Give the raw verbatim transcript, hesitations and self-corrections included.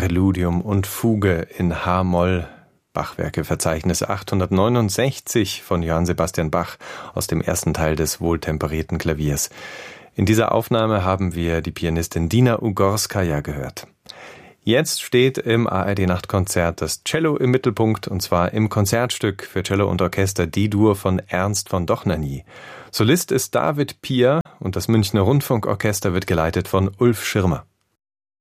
Präludium und Fuge in H-Moll, Bachwerkeverzeichnis achthundertneunundsechzig von Johann Sebastian Bach aus dem ersten Teil des wohltemperierten Klaviers. In dieser Aufnahme haben wir die Pianistin Dina Ugorskaja gehört. Jetzt steht im A R D-Nachtkonzert das Cello im Mittelpunkt, und zwar im Konzertstück für Cello und Orchester D-Dur von Ernst von Dohnanyi. Solist ist David Pier und das Münchner Rundfunkorchester wird geleitet von Ulf Schirmer.